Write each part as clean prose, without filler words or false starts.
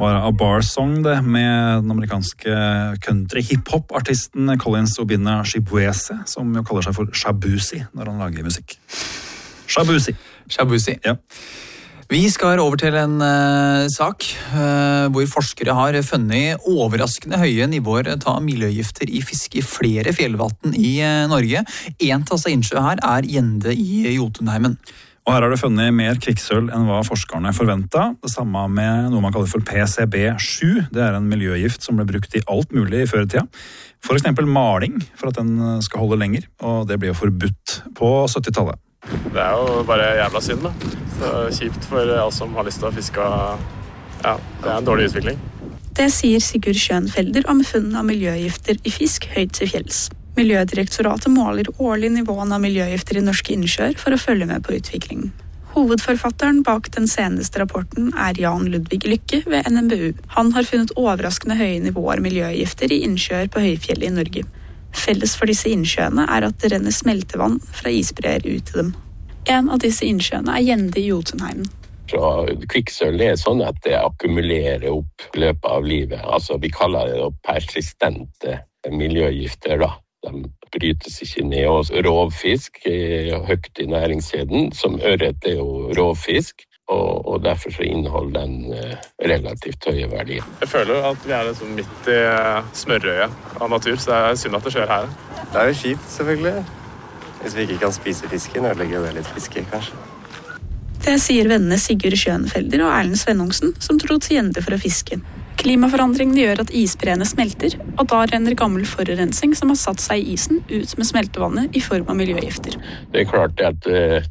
var A Bar Song det, med den amerikanske country-hip-hop-artisten Collins Obinna Shibweze, som jo kaller seg for Shabusi når han lager musikk. Shabusi. Ja. Vi skal over til en sak hvor forskere har funnet overraskende høye nivåer av miljøgifter i fisk i flere fjellvann i Norge. En tasse innsjø her Gjende i Jotunheimen. Og her har det funnet mer kvikksølv enn hva forskerne forventet. Det samme med noe man kaller for PCB7. Det en miljøgift som ble brukt i alt mulig i før i tida. For eksempel maling, for at den skal holde lenger. Og det ble jo forbudt på 70-tallet. Det jo bare jævla synd, da. Så kjipt for oss som har lyst til å fiske. Ja, det en dårlig utvikling. Det sier Sigurd Schönfelder om funnen av miljøgifter i fisk høyt til fjells. Miljødirektoratet måler årlig nivåen av miljøgifter i norske innsjøer for å følge med på utviklingen. Hovedforfatteren bak den seneste rapporten Jan Ludvig Lykke ved NMBU. Han har funnet overraskende høye nivåer miljøgifter i innsjøer på høyfjellet i Norge. Felles for disse innsjøene at det renner smeltevann fra isbreer ut i dem. En av disse innsjøene Gjende i Jotunheimen. Kvikksølv sånn at det akkumulerer opp i løpet av livet. Altså, vi kaller det persistente miljøgifter, da. De brytes ikke ned, og rovfisk høyt i næringskjeden, som ørret jo rovfisk, og derfor så inneholder den relativt høye verdier. Jeg føler at vi liksom midt i smørøyet av natur, så det synd at det skjer her. Det jo kjipt, selvfølgelig. Hvis vi ikke kan spise fisken, ødelegger det litt fiske, kanskje. Det sier vennene Sigurd Schönfelder og Erlend Svennungsen, som dro til Gjende for å fiske. Klimaforandringene gjør at isbreene smelter, og da renner gammel forurensning som har satt seg i isen ut med smeltevannet i form av miljøgifter. Det klart at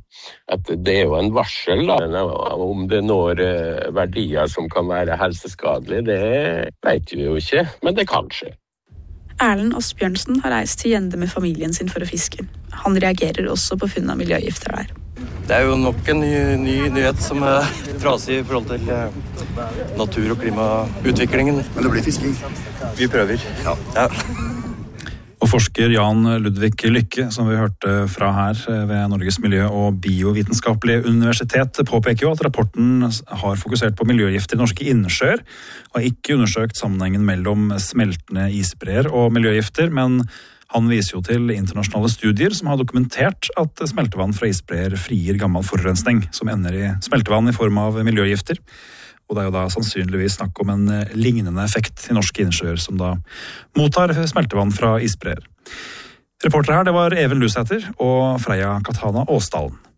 det jo en varsel, da. Om det når verdier som kan være helseskadelige, det vet vi jo ikke, men det kan skje. Erlend Asbjørnsen har reist til Gjende med familien sin for å fiske. Han reagerer også på funn av miljøgifter der. Det jo nok en ny nyhet som trasig i forhold til natur- og klimautviklingen. Men det blir fisking. Vi prøver. Ja. Og forsker Jan Ludvig Lykke, som vi hørte fra her ved Norges miljø- og biovitenskapelige universitet, påpeker jo at rapporten har fokusert på miljøgifter i norske innsjøer, og ikke undersøkt sammenhengen mellom smeltende isbreer og miljøgifter, men han viser jo til internasjonale studier som har dokumentert at smeltevann fra isbreer frigir gammel forurensning, som ender i smeltevann i form av miljøgifter. Og det jo da sannsynligvis snakk om en lignende effekt i norske innsjøer, som da mottar smeltevann fra isbreer. Reporter her, det var Even Lusæter og Freya Katana Åsdalen.